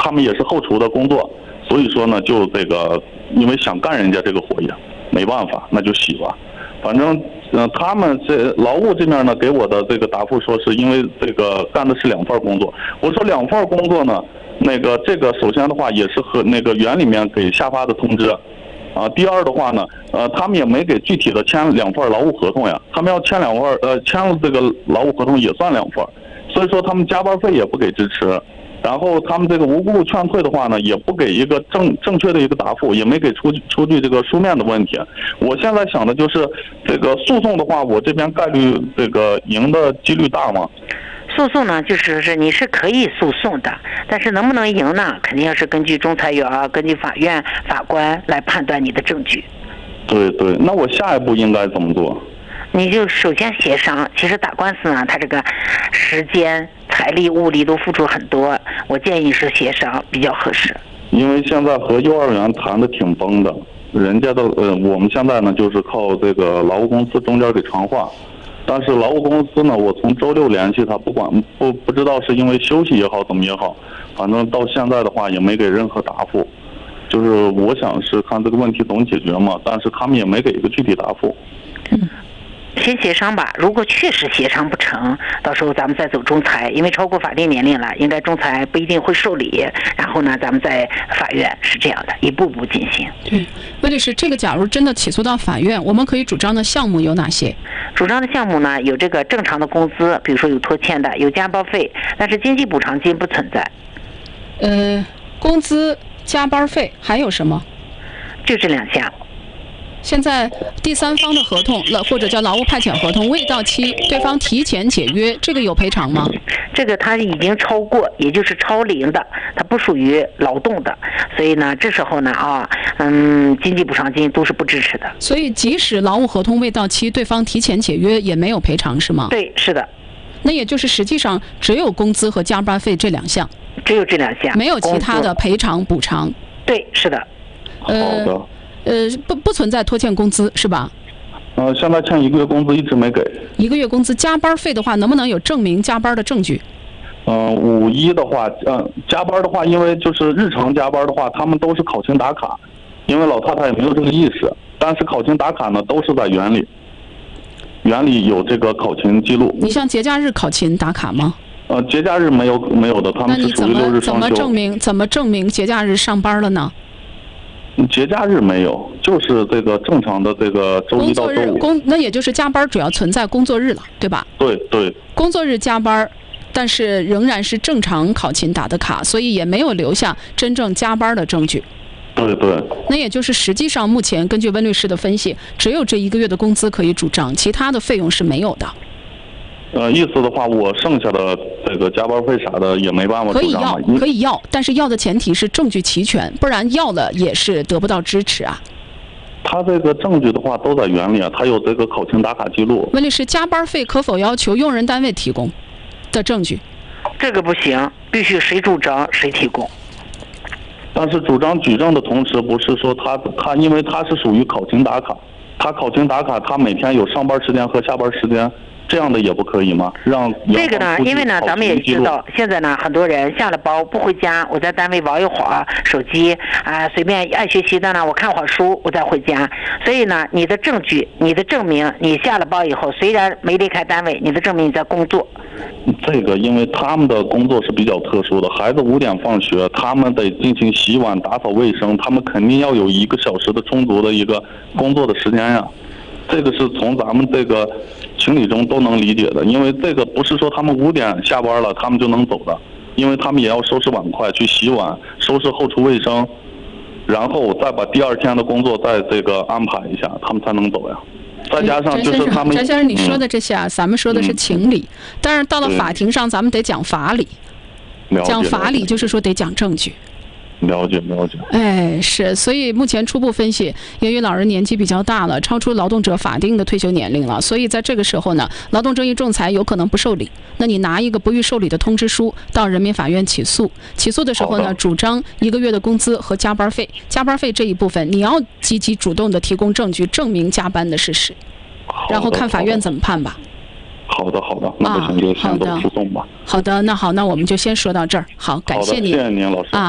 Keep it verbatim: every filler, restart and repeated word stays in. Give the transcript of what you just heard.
他们也是后厨的工作，所以说呢，就这个因为想干人家这个活也没办法，那就洗吧。反正，嗯、呃，他们这劳务这边呢给我的这个答复说，是因为这个干的是两份工作。我说两份工作呢，那个这个首先的话也是和那个园里面给下发的通知。啊，第二的话呢，呃，他们也没给具体的签两份劳务合同呀，他们要签两份，呃，签了这个劳务合同也算两份，所以说他们加班费也不给支持，然后他们这个无故劝退的话呢，也不给一个正正确的一个答复，也没给出出具这个书面的问题。我现在想的就是，这个诉讼的话，我这边概率这个赢的几率大吗？ 诉讼呢，就是是你是可以诉讼的，但是能不能赢呢？肯定要是根据仲裁员、根据法院法官来判断你的证据。 对对，那我下一步应该怎么做？ 你就首先协商。其实打官司呢，它这个时间、财力、物力都付出很多，我建议是协商比较合适。 因为现在和幼儿园谈的挺崩的，人家的呃，我们现在呢就是靠这个劳务公司中间给传话。但是劳务公司呢，我从周六联系他，不管不不知道是因为休息也好怎么也好，反正到现在的话也没给任何答复。就是我想是看这个问题怎么解决嘛，但是他们也没给一个具体答复。 嗯，先协商吧。如果确实协商不成，到时候咱们再走仲裁，因为超过法定年龄了，应该仲裁不一定会受理。然后呢，咱们在法院是这样的，一步步进行。 对，问题是这个，假如真的起诉到法院，我们可以主张的项目有哪些？ 主张的项目呢，有这个正常的工资，比如说有拖欠的，有加班费，但是经济补偿金不存在。 呃，工资、加班费还有什么？ 就这两项。 现在第三方的合同，或者叫劳务派遣合同未到期，对方提前解约，这个有赔偿吗？ 这个它已经超过，也就是超龄的，它不属于劳动的，所以呢，这时候呢啊，嗯，经济补偿金都是不支持的。 所以即使劳务合同未到期，对方提前解约也没有赔偿，是吗？ 对，是的。 那也就是实际上只有工资和加班费这两项， 只有这两项， 没有其他的赔偿补偿。 对，是的。 呃、好的。 呃，不不存在拖欠工资是吧？ 呃，现在欠一个月工资一直没给。 一个月工资，加班费的话，能不能有证明加班的证据？ 嗯、呃，五一的话，呃，加班的话，因为就是日常加班的话，他们都是考勤打卡，因为老太太也没有这个意识。但是考勤打卡呢，都是在园里，园里有这个考勤记录。 你像节假日考勤打卡吗？ 呃，节假日没有没有的，他们是属于六日双休。 那你怎么怎么证明怎么证明节假日上班了呢？ 节假日没有，就是这个正常的这个周一到周五。 工那也就是加班主要存在工作日了，对吧？ 对对。 工作日加班，但是仍然是正常考勤打的卡，所以也没有留下真正加班的证据。 对对。 那也就是实际上目前根据温律师的分析，只有这一个月的工资可以主张，其他的费用是没有的。 呃，意思的话，我剩下的这个加班费啥的也没办法可以要，可以要，但是要的前提是证据齐全，不然要了也是得不到支持啊。 他这个证据的话都在园里啊，他有这个考勤打卡记录。 温律师，加班费可否要求用人单位提供的证据？ 这个不行，必须谁主张谁提供。 但是主张举证的同时，不是说他他因为他是属于考勤打卡，他考勤打卡，他每天有上班时间和下班时间。这样的也不可以吗？让这个呢，因为呢，咱们也知道，现在呢，很多人下了班不回家，我在单位玩一会儿手机啊，随便爱学习的呢，我看会儿书，我再回家。所以呢，你的证据、你的证明，你下了班以后，虽然没离开单位，你的证明你在工作。 这个，因为他们的工作是比较特殊的，孩子五点放学，他们得进行洗碗、打扫卫生，他们肯定要有一个小时的充足的一个工作的时间呀。这个是从咱们这个情理中都能理解的，因为这个不是说他们五点下班了他们就能走的，因为他们也要收拾碗筷、去洗碗、收拾后厨卫生，然后再把第二天的工作再这个安排一下，他们才能走呀。再加上就是他们， 翟先生，你说的这些啊，咱们说的是情理，但是到了法庭上，咱们得讲法理。讲法理就是说得讲证据。 了解了解， 哎，是，所以目前初步分析，由于老人年纪比较大了，超出劳动者法定的退休年龄了，所以在这个时候呢，劳动争议仲裁有可能不受理。那你拿一个不予受理的通知书到人民法院起诉，起诉的时候呢，主张一个月的工资和加班费，加班费这一部分你要积极主动的提供证据，证明加班的事实，然后看法院怎么判吧。 好的好的，那不行就先走诉讼吧。 好的，那好，那我们就先说到这儿。好，感谢您。 谢谢您，老师。 啊。